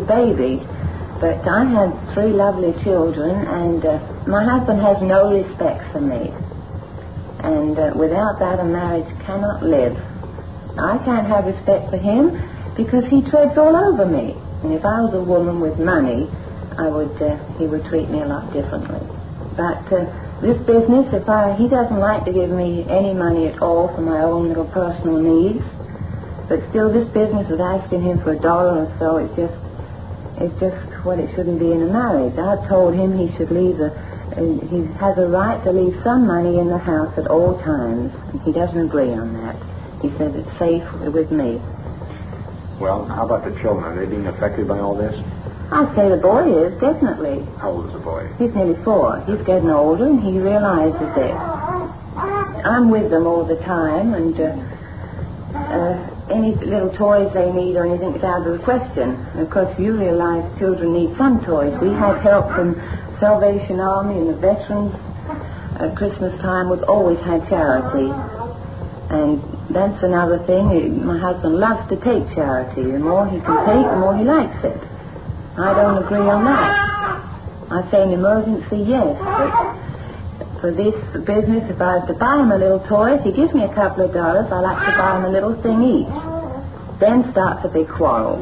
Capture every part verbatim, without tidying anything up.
baby. But I had three lovely children, and uh, my husband has no respect for me. And uh, without that, a marriage cannot live. I can't have respect for him because he treads all over me. And if I was a woman with money, I would, uh, he would treat me a lot differently. But uh, this business, if I, he doesn't like to give me any money at all for my own little personal needs. But still, this business of asking him for a dollar or so, it's just, it's just what it shouldn't be in a marriage. I've told him he should leave the, uh, he has a right to leave some money in the house at all times. And he doesn't agree on that. He says it's safe with me. Well, how about the children? Are they being affected by all this? I'd say the boy is, definitely. How old is the boy? He's nearly four. He's getting older, and he realizes it. I'm with them all the time, and uh, uh, any little toys they need or anything is out of the question. And of course, you realize children need some toys. We had help from Salvation Army and the veterans. At Christmas time, we've always had charity. And that's another thing. My husband loves to take charity. The more he can take, the more he likes it. I don't agree on that. I say in emergency, yes. But for this business, if I have to buy him a little toy, if he gives me a couple of dollars, I like to buy him a little thing each. Then starts a big quarrel.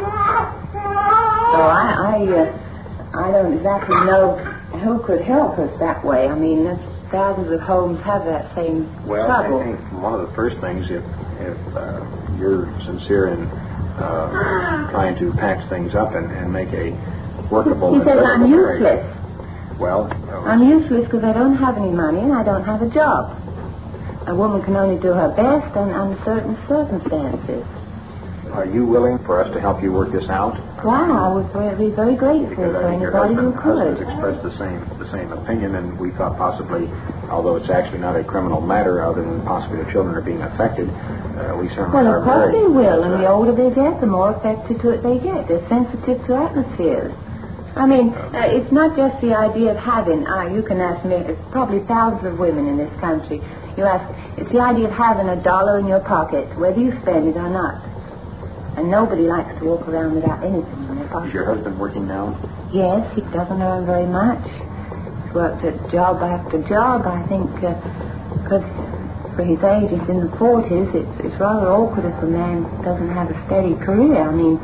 So I, I, uh, I don't exactly know who could help us that way. I mean, that's, thousands of homes have that same well, trouble. Well, I think one of the first things, if, if uh, you're sincere in uh, trying to patch things up and, and make a workable... He says I'm useless. Marriage. Well... Uh, I'm useless because I don't have any money and I don't have a job. A woman can only do her best and under certain circumstances. Are you willing for us to help you work this out? Wow, I would be very grateful because for I think anybody your husband, who could. husband's expressed the same the same opinion, and we thought possibly, although it's actually not a criminal matter, other than possibly the children are being affected, uh, we certainly well, are of course very... they will, and the older they get, the more affected to it they get. They're sensitive to atmospheres. I mean, uh, it's not just the idea of having, uh, you can ask me, it's probably thousands of women in this country. You ask, it's the idea of having a dollar in your pocket, whether you spend it or not. And nobody likes to walk around without anything in their pocket. Is your husband working now? Yes, he doesn't earn very much. He's worked at job after job. I think because uh, for his age, he's in the forties, it's, it's rather awkward if a man doesn't have a steady career. I mean,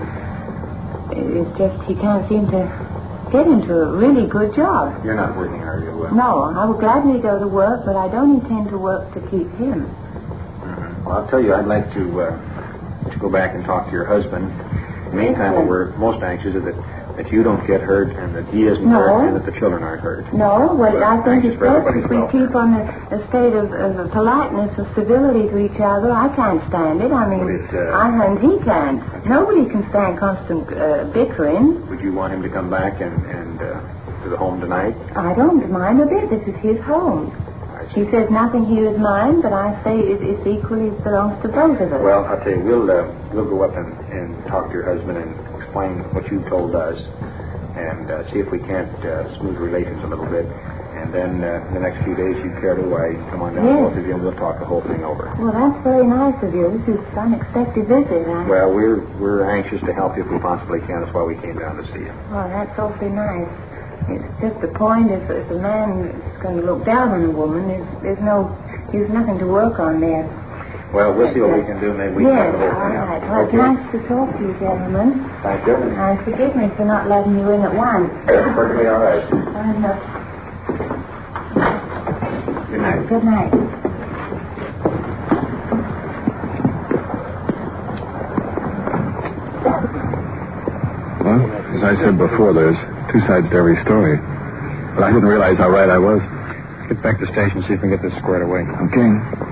it's just he can't seem to get into a really good job. You're not working, are you? Uh, no, I would gladly go to work, but I don't intend to work to keep him. Mm-hmm. Well, I'll tell you, I'd like to... Uh, to go back and talk to your husband. In the meantime, what we're most anxious is that, that you don't get hurt and that he isn't no. hurt and that the children aren't hurt. No, well, I think it's best if we well. keep on a, a state of, of politeness, of civility to each other. I can't stand it. I mean, it, uh, I and he can't. Nobody can stand constant uh, bickering. Would you want him to come back and, and uh, to the home tonight? I don't mind a bit. This is his home. He says nothing here is mine, but I say it, it's equally it belongs to both of us. Well, I'll tell you, we'll uh, we'll go up and, and talk to your husband and explain what you told us, and uh, see if we can't uh, smooth relations a little bit. And then uh, in the next few days, you care to, I come on down, yes. both of you, and we'll talk the whole thing over. Well, that's very nice of you. This is an unexpected visit. I... Well, we're we're anxious to help you if we possibly can. That's why we came down to see you. Oh, that's awfully nice. It's just the point, if, if a man is going to look down on a woman, there's, there's no, there's nothing to work on there. Well, we'll see what we can do. Maybe we yes, can the whole all thing out. right. Well, Okay. it's nice to talk to you, gentlemen. Thank you. And forgive me for not letting you in at once. That's perfectly all right. And, uh, Good night. Good night. Well, as I said before, there's two sides to every story. But I didn't realize how right I was. Let's get back to the station, see if we can get this squared away. Okay.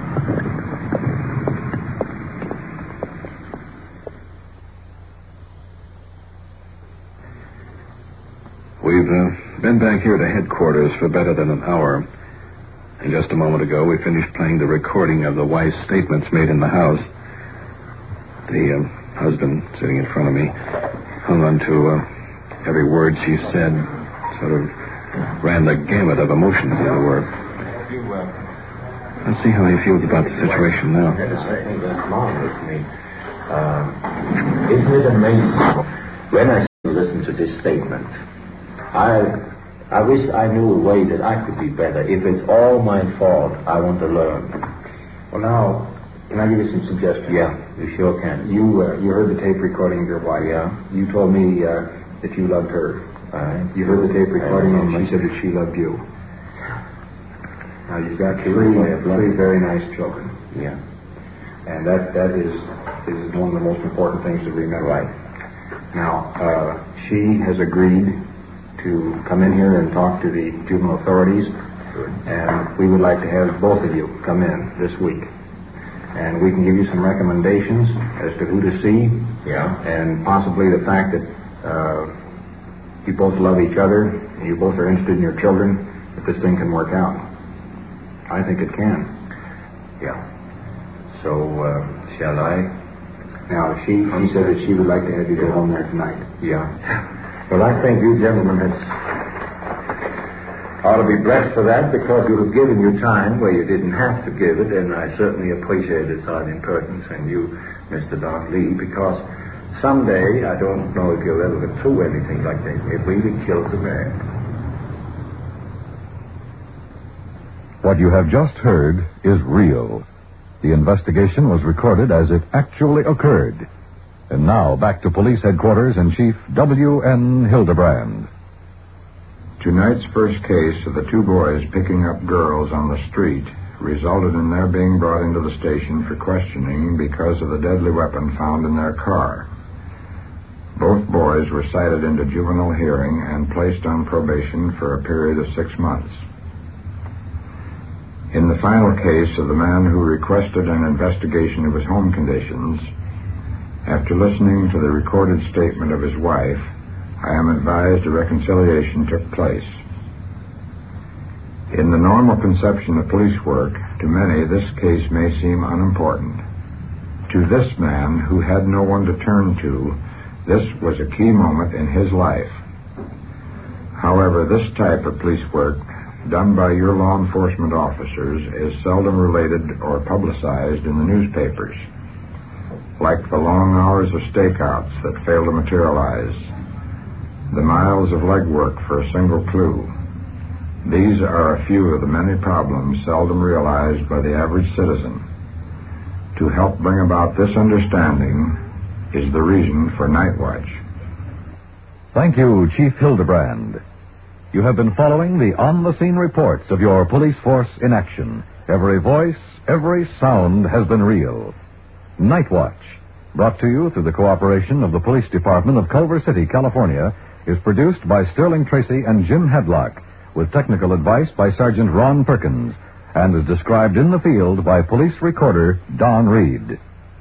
We've uh, been back here to headquarters for better than an hour. And just a moment ago, we finished playing the recording of the wife's statements made in the house. The uh, husband, sitting in front of me, hung on to uh, every word she said, sort of ran the gamut of emotions, as it were. Let's see how he feels about the situation now. Um, isn't it amazing? When I see this listen to this statement. I I wish I knew a way that I could be better. If it's all my fault, I want to learn. Well, now, can I give you some suggestions? Yeah, you sure can. You uh, you heard the tape recording of your wife. Yeah. You told me uh, that you loved her. All right. You heard the tape recording and much. she said that she loved you. Now, you've got She three, was my three very nice children. Yeah. And that, that is, is one of the most important things to remember. Right. Now, uh, she has agreed to come in here and talk to the juvenile authorities. Good. And we would like to have both of you come in this week. And we can give you some recommendations as to who to see. Yeah. And possibly the fact that uh, you both love each other, and you both are interested in your children, that this thing can work out. I think it can. Yeah. So, uh, shall I? Now, she, she said that she would like to have you go home there tonight. Yeah. Well, I think you gentlemen has, ought to be blessed for that, because you have given your time where you didn't have to give it, and I certainly appreciate it, Sergeant Perkins, and you, Mister Don Lee, because someday, I don't know if you'll ever get through anything like this, it really kills a man. What you have just heard is real. The investigation was recorded as it actually occurred. And now, back to Police Headquarters and Chief W N Hildebrand. Tonight's first case of the two boys picking up girls on the street resulted in their being brought into the station for questioning because of the deadly weapon found in their car. Both boys were cited into juvenile hearing and placed on probation for a period of six months. In the final case of the man who requested an investigation of his home conditions, after listening to the recorded statement of his wife, I am advised a reconciliation took place. In the normal conception of police work, to many this case may seem unimportant. To this man, who had no one to turn to, this was a key moment in his life. However, this type of police work done by your law enforcement officers is seldom related or publicized in the newspapers, like the long hours of stakeouts that fail to materialize, the miles of legwork for a single clue. These are a few of the many problems seldom realized by the average citizen. To help bring about this understanding is the reason for Night Watch. Thank you, Chief Hildebrand. You have been following the on-the-scene reports of your police force in action. Every voice, every sound has been real. Night Watch, brought to you through the cooperation of the Police Department of Culver City, California, is produced by Sterling Tracy and Jim Hadlock, with technical advice by Sergeant Ron Perkins, and is described in the field by Police Recorder Don Reed.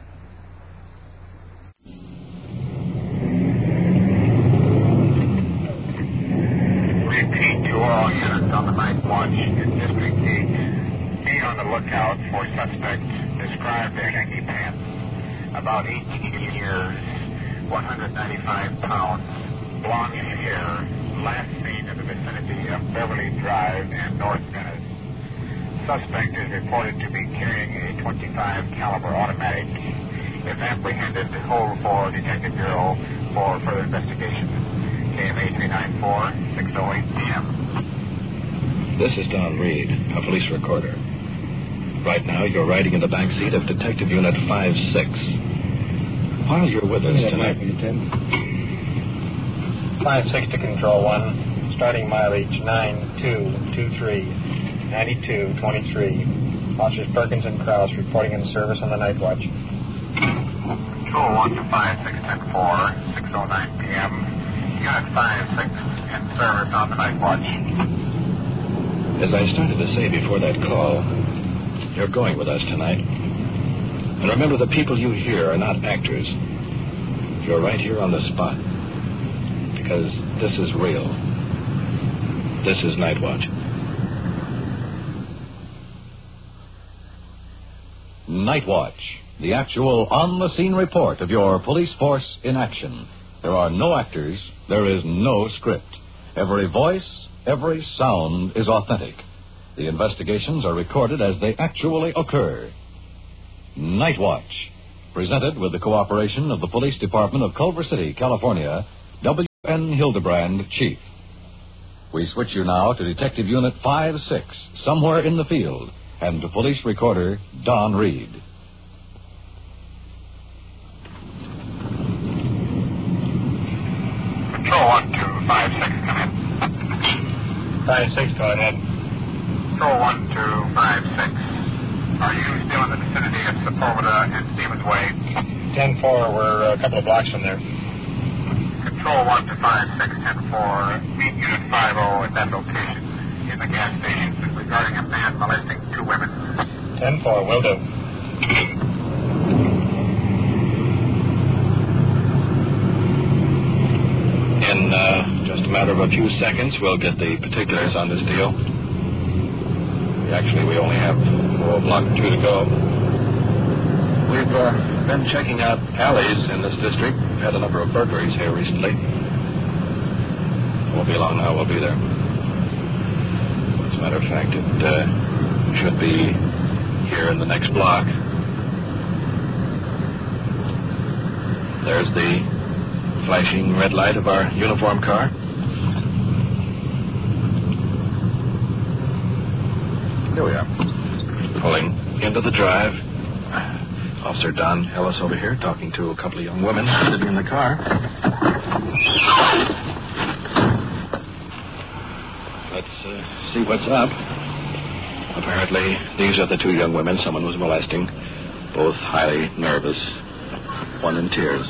Repeat to all units on the Night Watch in District eight. Be on the lookout for suspect described as shaggy pants, about eighteen years, one hundred ninety-five pounds, blonde hair, last seen in the vicinity of Beverly Drive and North Venice. Suspect is reported to be carrying a twenty-five caliber automatic. If apprehended, hold for Detective Bureau for further investigation. K M A three nine four, six oh eight P M This is Don Reed, a police recorder. Right now, you're riding in the back seat of Detective Unit five six. While you're with us tonight... five six to Control one. Starting mileage nine two two three, ninety-two twenty-three. Officers Perkins and Krause reporting in service on the Night Watch. Control one to five six ten four, six oh nine P M Unit five six in service on the Night Watch. As I started to say before that call, you're going with us tonight. And remember, the people you hear are not actors. You're right here on the spot. Because this is real. This is Night Watch. Night Watch, the actual on-the-scene report of your police force in action. There are no actors, there is no script. Every voice, every sound is authentic. The investigations are recorded as they actually occur. Night Watch, presented with the cooperation of the Police Department of Culver City, California, W N. Hildebrand, Chief. We switch you now to Detective Unit five six, somewhere in the field, and to Police Recorder Don Reed. Control one two five six, come in. five six, go ahead. Control one two five six. Are you still in the vicinity of Sepulveda and Stevens Way? ten four, we're a couple of blocks from there. Control one to five six ten four. Meet Unit five oh at that location in the gas station regarding a man molesting two women. ten four, will do. In uh, just a matter of a few seconds, we'll get the particulars on this deal. Actually, we only have oh, block two to go. We've uh, been checking out alleys in this district. We've had a number of burglaries here recently. Won't be long now, we'll be there. As a matter of fact, it uh, should be here in the next block. There's the flashing red light of our uniform car. Here we are. Pulling into the drive. Officer Don Ellis over here talking to a couple of young women sitting in the car. Let's uh, see what's up. Apparently, these are the two young women someone was molesting. Both highly nervous. One in tears.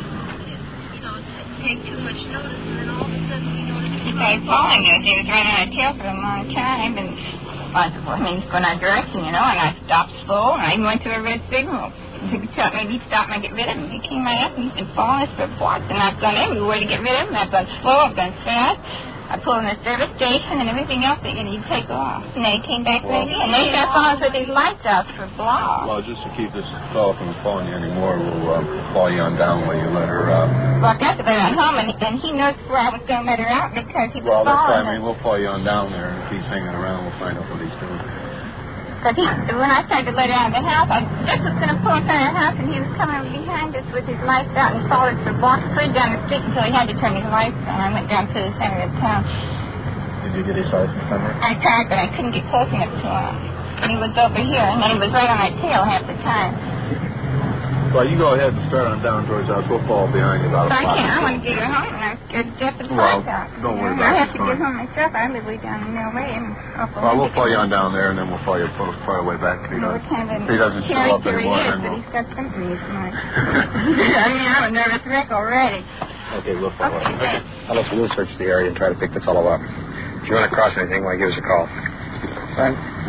Take too much notice, and then all of a sudden we noticed he started following us. He was running out of tail for a long time, and I mean, he's going our direction, you know, and I stopped slow, and I even went to a red signal. He tell me he'd stop and I'd get rid of him. He came right up and he's been following us for blocks, and I've done everywhere to get rid of him. I've gone slow, I've gone fast. I pulled in the service station and everything else that he'd take off. And then he came back well, ready, and they started following us with these lights out for blocks. Well, just to keep this fellow from following you anymore, we'll uh, follow you on down while you let her out. Well, I got to let her home, and, and he knows where I was going to let her out because he was well, following that's us. fine. I mean, we'll follow you on down there, and if he's hanging around, we'll find out what he's doing. Because he, when I tried to let her out of the house, I just was going to pull in front of the house, and he was coming behind us with his lights out and followed us for blocks, put it down the street until he had to turn his lights on. I went down to the center of town. Did you get his license number? I tried, but I couldn't get close enough to him. And he was over here, and then he was right on my tail half the time. Well, you go ahead and start on down towards us. We'll fall behind you about so a block. I can't. I want to get her home, and I'm scared to death of the well, lights out. Don't worry I about it. I have to get home myself. I live way down in Mill Way. And well, we'll follow you on down there, and then we'll follow you part of the way back. If he, well, doesn't, kind of if he doesn't show up anymore, he is, then but we'll... he's got something in his mind. I mean, I'm a nervous wreck already. Okay, we'll follow okay, him. Okay. Let's we'll search the area and try to pick this all up. If you want to cross anything, why, give us a call. Thanks.